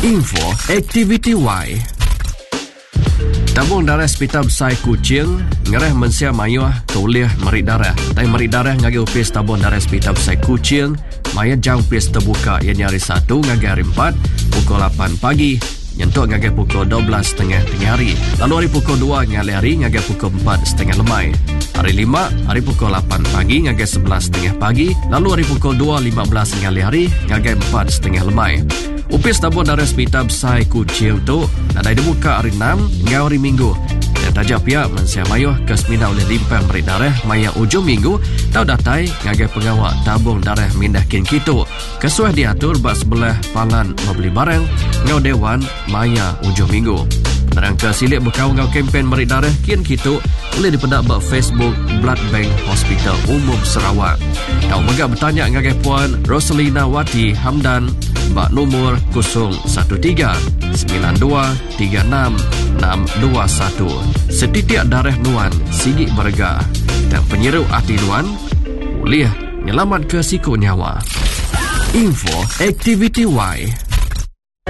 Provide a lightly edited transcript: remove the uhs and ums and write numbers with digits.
Info Aktiviti Y. Tabung darah Hospital Besar Kuching ngereh mensia mayuh kuliah merik darah. Tai merik darah ngagi upis tabung darah Hospital Besar Kuching maya jang upis terbuka ianya hari 1 ngagi hari 4 pukul 8 pagi nyentuk ngagi pukul 12.30 tengah hari. Lalu hari pukul 2 ngali hari ngagi pukul 4.30 lemai. Hari 5 hari pukul 8 pagi ngagi 11.30 pagi. Lalu hari pukul 2.15 ngali hari ngagi 4.30 lemai. Upis tabung darah Hospital Besar Kuching tu ada dibuka hari 6 hingga hari Minggu. Dan tajak pihak mensia mayuh ke semina oleh limpah merik darah maya ujung minggu tau datai ngagai pengawak tabung darah mindah kin kitu. Kesuai diatur bak sebelah palan membeli barang ngau dewan maya ujung minggu. Penerang ke silik berkau ngau kempen merik darah kin kitu boleh dipedak bak Facebook Blood Bank Hospital Umum Sarawak. Kau megak bertanya ngagai Puan Rosalina Wati Hamdan bak nombor 013-9236-621. Setitik darah nuan sigi berga dan penyeru hati nuan boleh nyelamat ke siku nyawa. Info Aktiviti Y.